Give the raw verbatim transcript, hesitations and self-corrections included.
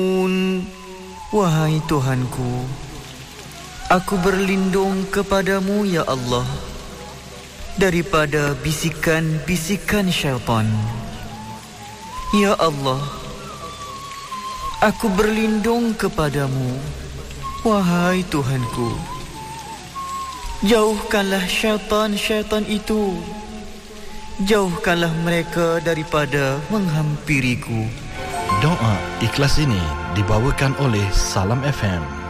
Wahai Tuhanku, aku berlindung kepadamu ya Allah daripada bisikan-bisikan syaitan. Ya Allah, aku berlindung kepadamu, wahai Tuhanku. Jauhkanlah syaitan-syaitan itu. Jauhkanlah mereka daripada menghampiriku. Doa ikhlas ini dibawakan oleh Salam F M.